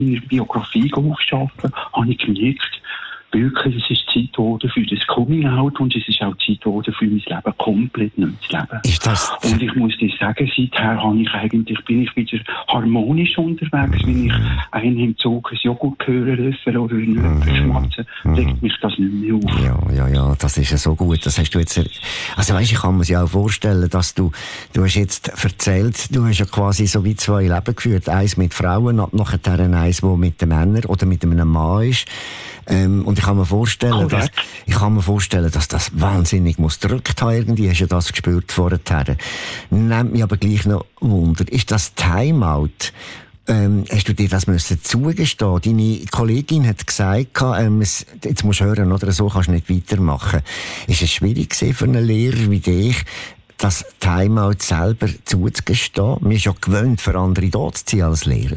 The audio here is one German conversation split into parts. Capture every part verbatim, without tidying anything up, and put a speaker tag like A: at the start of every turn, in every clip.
A: meine Biografie aufschaffen, habe ich gemerkt, wirklich, es ist Zeit geworden für das Coming-out und es ist auch Zeit geworden für mein Leben komplett neu zu leben.
B: Ist das...
A: Und ich muss dir sagen, seither habe ich eigentlich, bin ich wieder harmonisch unterwegs. Wenn ich einen im Zug ein Joghurt höre löffeln oder einen Löffel schmatzen, regt mich das nicht mehr auf.
B: Ja, ja, ja, das ist ja so gut. Das hast du jetzt... Also weisst, ich kann mir ja auch vorstellen, dass du... Du hast jetzt erzählt, du hast ja quasi so wie zwei Leben geführt. Eins mit Frauen, nachher eins, das mit den Männern oder mit einem Mann ist. Ähm, und ich kann mir vorstellen, dass, ich kann mir vorstellen, dass das wahnsinnig muss gedrückt haben irgendwie. Hast du ja das gespürt vorher. Nimmt mich aber gleich noch Wunder. Ist das Timeout? Ähm, hast du dir das müssen zugestehen? Deine Kollegin hat gesagt, ähm, es, jetzt musst du hören, oder so kannst du nicht weitermachen. Ist es schwierig gewesen für einen Lehrer wie dich, das Timeout selber zuzugestehen? Man ist ja gewöhnt, für andere da zu ziehen als Lehrer.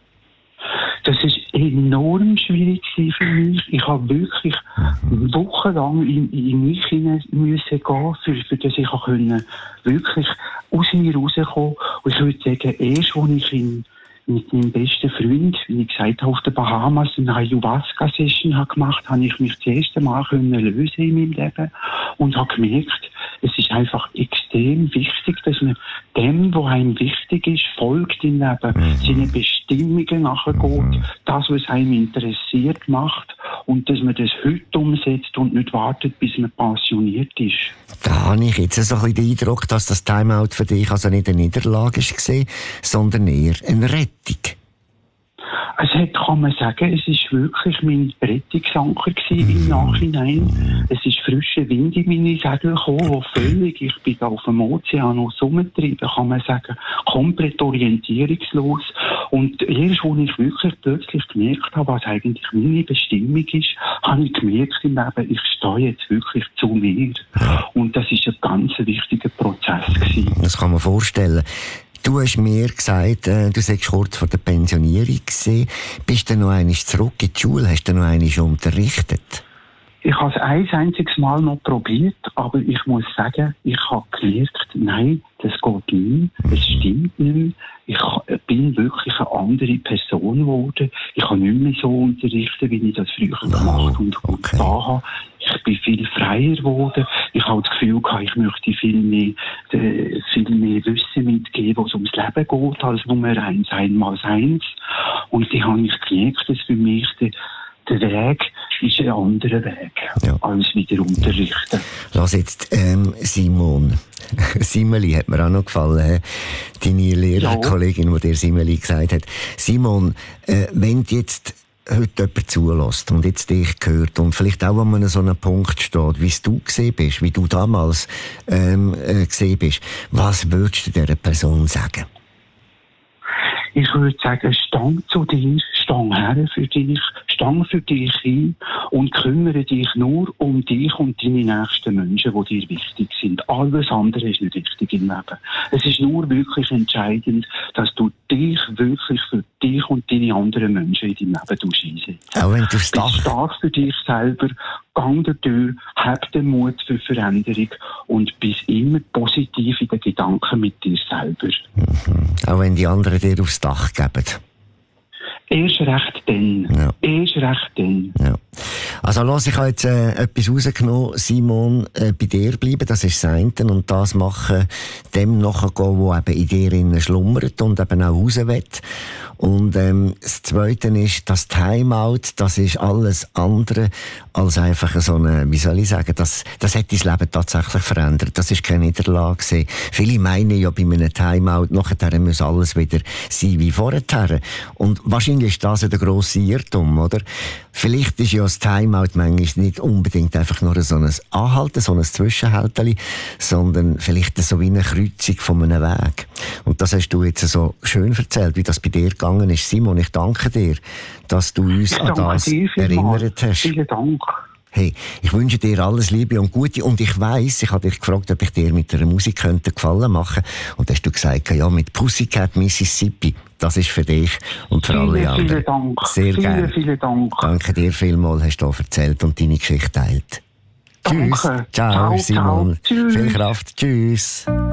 A: Das ist enorm schwierig für mich. Ich habe wirklich wochenlang in, in mich hinein müssen gehen, für, für das ich auch können, wirklich aus mir rauskommen. Und ich würde sagen, erst als ich in, mit meinem besten Freund, wie ich gesagt habe, auf den Bahamas eine Ayahuasca-Session habe gemacht, habe ich mich das erste Mal können lösen in meinem Leben und habe gemerkt, es ist einfach extrem wichtig, dass man dem, was einem wichtig ist, folgt im Leben, mhm. seine Bestimmungen nachgeht, das, was einem interessiert, macht und dass man das heute umsetzt und nicht wartet, bis man pensioniert ist.
B: Da habe ich jetzt so ein bisschen den Eindruck, dass das Timeout für dich also nicht eine Niederlage war, sondern eher eine Rettung.
A: Es hat, kann man sagen, es ist wirklich mein Rettungsanker gewesen im Nachhinein. Es ist frischer Wind in meine Segel gekommen, wo völlig, ich bin da auf dem Ozean rumgetrieben, kann man sagen, komplett orientierungslos. Und erst, als ich wirklich plötzlich gemerkt habe, was eigentlich meine Bestimmung ist, habe ich gemerkt im Leben, ich stehe jetzt wirklich zu mir. Und das ist ein ganz wichtiger Prozess gewesen.
B: Das kann man vorstellen. Du hast mir gesagt, äh, du sagst kurz vor der Pensionierung gewesen. Bist du noch einmal zurück in die Schule? Hast du noch einmal unterrichtet?
A: Ich habe es ein einziges Mal noch probiert, aber ich muss sagen, ich habe gemerkt, nein, das geht nicht, es stimmt nicht mehr. Ich bin wirklich eine andere Person geworden. Ich habe nicht mehr so unterrichtet, wie ich das früher
B: oh,
A: gemacht und,
B: okay.
A: und da habe. Ich bin viel freier geworden. Ich habe das Gefühl gehabt, ich möchte viel mehr, äh, viel mehr Wissen mitgeben, was ums Leben geht, als nur eins, einmal eins. Und die habe ich gemerkt, dass für mich der, der Weg ist ein anderer Weg, ja. als wieder unterrichten.
B: Lass jetzt, ähm, Simon. Simeli hat mir auch noch gefallen, deine Lehrerkollegin, ja. die dir Simeli gesagt hat. Simon, äh, wenn du jetzt heute jemand zulässt und jetzt dich hört und vielleicht auch an einem so einem Punkt steht, wie du gesehen bist, wie du damals ähm, äh, gesehen bist, was würdest du dieser Person sagen?
A: Ich würde sagen, stang zu dir, stang her für dich, stang für dich hin und kümmere dich nur um dich und deine nächsten Menschen, die dir wichtig sind. Alles andere ist nicht wichtig im Leben. Es ist nur wirklich entscheidend, dass du dich wirklich für dich und deine anderen Menschen in deinem Leben einsetzt.
B: Auch wenn du es
A: Bist stark für dich selber, gang der Tür, hab den Mut für Veränderung und bist immer positiv in den Gedanken mit dir selber.
B: Mhm. Auch wenn die anderen dir aufs Dach geben.
A: Erst recht dann.
B: Ja.
A: Erst recht dann.
B: Ja. Also lass, ich habe jetzt äh, etwas rausgenommen, Simon, äh, bei dir bleiben, das ist das eine, und das machen, dem nachgehen, wo eben in dir innen schlummert und eben auch raus will. Und ähm, das Zweite ist, das Timeout, das ist alles andere als einfach so eine, wie soll ich sagen, das, das hat dein Leben tatsächlich verändert. Das ist keine Niederlage gewesen. Viele meinen ja bei einem Timeout, nachher muss alles wieder sein wie vorher. Und wahrscheinlich ist das ja der grosse Irrtum, oder? Vielleicht ist ja das Timeout manchmal nicht unbedingt einfach nur so ein Anhalten, so ein Zwischenhalteli, sondern vielleicht so wie eine Kreuzung von einem Weg. Und das hast du jetzt so schön erzählt, wie das bei dir gegangen ist. Simon, ich danke dir, dass du uns an das erinnert hast.
A: Vielen Dank.
B: Hey, ich wünsche dir alles Liebe und Gute. Und ich weiss, ich habe dich gefragt, ob ich dir mit einer Musik könnte Gefallen machen. Und da hast du gesagt, ja, mit Pussycat Mississippi. Das ist für dich und für
A: vielen,
B: alle anderen.
A: Vielen Dank.
B: Sehr
A: vielen,
B: gerne.
A: Vielen Dank.
B: Danke dir vielmals, hast du erzählt und deine Geschichte teilt.
A: Danke.
B: Tschüss. Ciao,
A: ciao,
B: Simon.
A: Ciao. Tschüss.
B: Viel Kraft. Tschüss.